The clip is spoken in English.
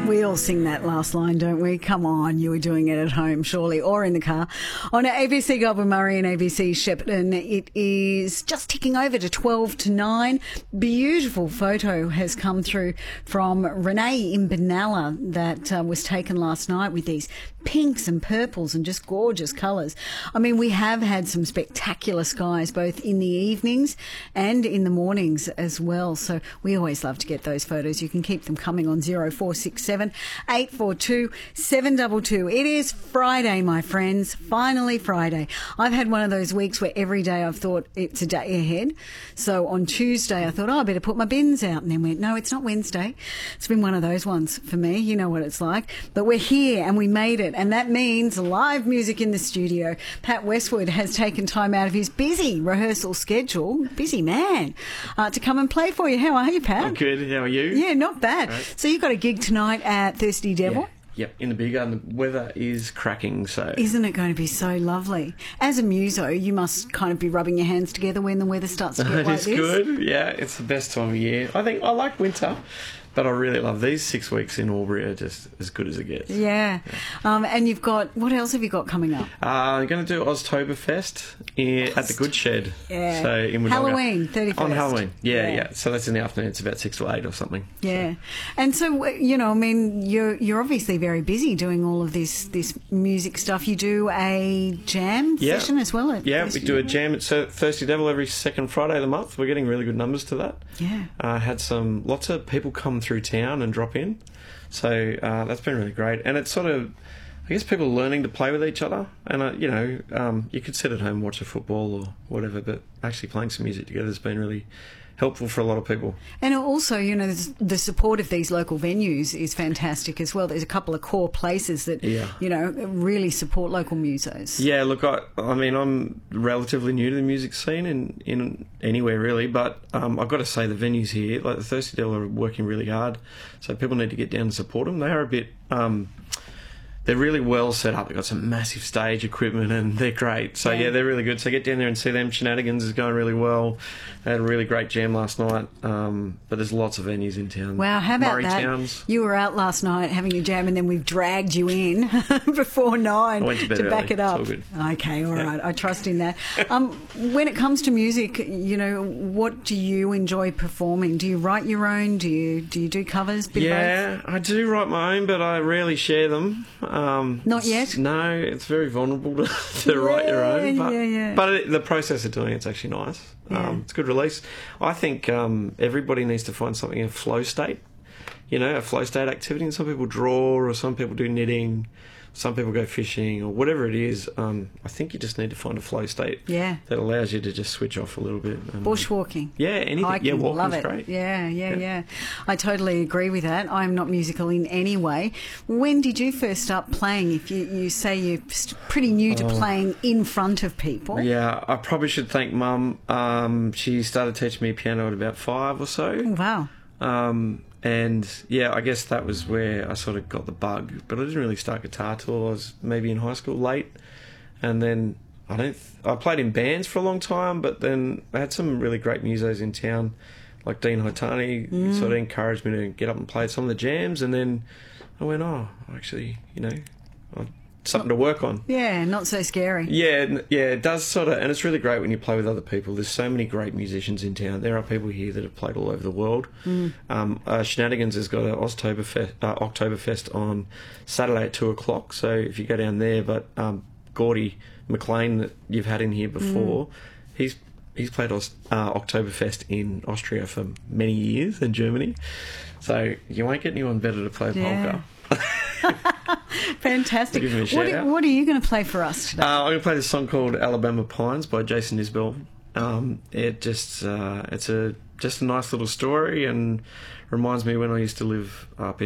We all sing that last line, don't we? Come on, you were doing it at home, surely, or in the car. On ABC Goulburn Murray and ABC Shepparton, it is just ticking over to 12 to 9. Beautiful photo has come through from Renee in Benalla that was taken last night with these pinks and purples and just gorgeous colours. I mean, we have had some spectacular skies both in the evenings and in the mornings as well. So we always love to get those photos. You can keep them coming on 0467 842 722. It is Friday, my friends. Finally Friday. I've had one of those weeks where every day I've thought it's a day ahead. So on Tuesday I thought, I better put my bins out, and then went, no, it's not Wednesday. It's been one of those ones for me. You know what it's like. But we're here and we made it. And that means live music in the studio. Pat Westwood has taken time out of his busy rehearsal schedule, busy man, to come and play for you. How are you, Pat? I'm good. How are you? Yeah, not bad. Right. So you've got a gig tonight at Thirsty Devil? Yeah. Yep, in the beer garden. The weather is cracking, so... Isn't it going to be so lovely? As a muso, you must kind of be rubbing your hands together when the weather starts to get like this. It's good. Yeah, it's the best time of year. I think I like winter, but I really love these 6 weeks in Albury are just as good as it gets. Yeah. And you've got... What else have you got coming up? I'm going to do Oztoberfest at the Good Shed. Yeah. So in Wodonga. Halloween, 31st. On Halloween. Yeah. So that's in the afternoon. It's about 6 to 8 or something. Yeah. And so, you know, I mean, you're obviously very busy doing all of this music stuff. You do a jam session as well? Yeah, we do a jam at Thirsty Devil every second Friday of the month. We're getting really good numbers to that. Yeah. Had lots of people come through town and drop in. So that's been really great. And it's sort of, I guess, people learning to play with each other. And, you could sit at home and watch a football or whatever, but actually playing some music together has been really helpful for a lot of people. And also, you know, the support of these local venues is fantastic as well. There's a couple of core places that, you know, really support local musos. Yeah, look, I mean, I'm relatively new to the music scene in anywhere really, but I've got to say the venues here, like the Thirsty Devil, are working really hard, so people need to get down and support them. They are a bit... they're really well set up. They've got some massive stage equipment and they're great. So, yeah, they're really good. So get down there and see them. Shenanigans is going really well. They had a really great jam last night. But there's lots of venues in town. Wow, how about Murray that? Towns. You were out last night having a jam and then we've dragged you in before 9 I went to bed back early. it up. It's all good. Okay, all right. I trust in that. When it comes to music, you know, what do you enjoy performing? Do you write your own? Do you do covers? Yeah, I do write my own, but I rarely share them. Not yet? No, it's very vulnerable to write your own. But the process of doing it's actually nice. It's a good release. I think everybody needs to find something in a flow state, you know, a flow state activity. And some people draw, or some people do knitting, some people go fishing, or whatever it is. I think you just need to find a flow state that allows you to just switch off a little bit. Bushwalking. Yeah, anything. Hiking, walking's love it. great. Yeah. I totally agree with that. I'm not musical in any way. When did you first start playing? If you say you're pretty new to playing in front of people. Yeah, I probably should thank Mum. She started teaching me piano at about 5 or so. Oh, wow. And yeah, I guess that was where I sort of got the bug. But I didn't really start guitar till I was maybe in high school late. And then I played in bands for a long time, but then I had some really great musos in town, like Dean Haitani, sort of encouraged me to get up and play some of the jams. And then I went, actually, you know, something to work on. Yeah, not so scary. Yeah, it does sort of, and it's really great when you play with other people. There's so many great musicians in town. There are people here that have played all over the world. Shenanigans has got an Oktoberfest on Saturday at 2 o'clock, so if you go down there, but Gordy McLean that you've had in here before, he's played Oktoberfest in Austria for many years, in Germany, so you won't get anyone better to play polka. Fantastic. What are you going to play for us today? I'm going to play this song called Alabama Pines by Jason Isbell. It's just a nice little story and reminds me when I used to live up in